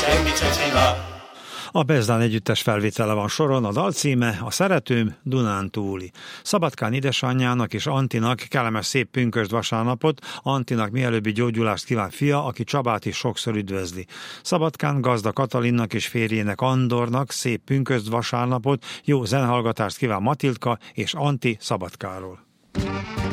semmit se csinál. A Bezdán együttes felvétele van soron, a dal címe A szeretőm Dunántúli. Szabadkán édesanyjának és Antinak kellemes szép pünkösd vasárnapot, Antinak mielőbbi gyógyulást kíván fia, aki Csabát is sokszor üdvözli. Szabadkán Gazda Katalinnak és férjének Andornak szép pünkösd vasárnapot, jó zenehallgatást kíván Matildka és Anti Szabadkáról.